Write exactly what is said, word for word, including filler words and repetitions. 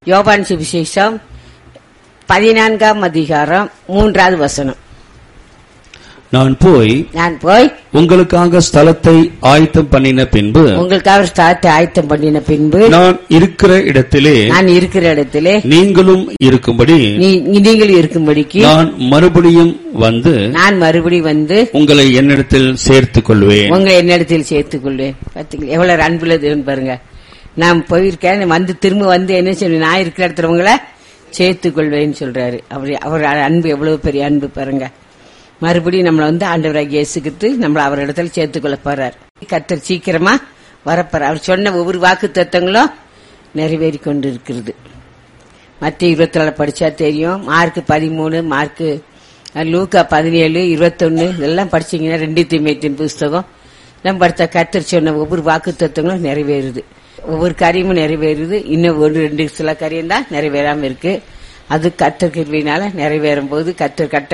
யோவான் சுவிசேஷம் பதினான்காம் அதிகாரம் மூன்றாவது வசனம். நான் போய் நான் போய் உங்களுக்காக ஸ்தலத்தை ஆயத்தம் பண்ணின பின்பு உங்களுக்காக ஸ்தலத்தை ஆயத்தம் பண்ணின பின்பு நான் இருக்கிற இடத்திலே நான் இருக்கிற இடத்திலே நீங்களும் இருக்கும்படி நீங்கள் இருக்கும்படிக்கு நான் மறுபடியும் வந்து நான் மறுபடியும் வந்து உங்களை என்னிடத்தில் சேர்த்துக் கொள்வேன் உங்களை என்னிடத்தில் சேர்த்துக் கொள்வேன். பாத்தீங்களா எவ்வளவு அன்புள்ளதுன்னு பாருங்க. நான் போயிருக்கேன், வந்து திரும்ப வந்து என்ன சொல்லுவேன், நான் இருக்கிற இடத்துல உங்களை சேர்த்துக் கொள்வேன்னு சொல்றாரு. அவர் அவர் அன்பு எவ்வளவு பெரிய அன்பு பாருங்க. மறுபடியும் நம்மளை வந்து ஆண்டவராக இயேசுகிட்டு நம்மள அவர் இடத்துல சேர்த்துக்கொள்ள போறார். கர்த்தர் சீக்கிரமா வரப்போற. அவர் சொன்ன ஒவ்வொரு வாக்கு தத்தங்களும் நிறைவேறி கொண்டு இருக்கிறது. மத்திய இருபத்தி நாலு படிச்சா தெரியும். மார்க் பதிமூணு, மார்க் லூக்கா பதினேழு, இருபத்தொன்னு இதெல்லாம் படிச்சீங்கன்னா ரெண்டு தீமையத்தின் புஸ்தகம் நம்ம படித்த கர்த்தர் சொன்ன ஒவ்வொரு வாக்கு தத்தங்களும் நிறைவேறுது. ஒவ்வொரு காரியமும் நிறைவேறுது. இன்னும் ஒரு ரெண்டு சில காரியம் தான் நிறைவேறாம இருக்கு. அது கர்த்தர் கிருபையினால நிறைவேறும் போது கர்த்தர் கட்ட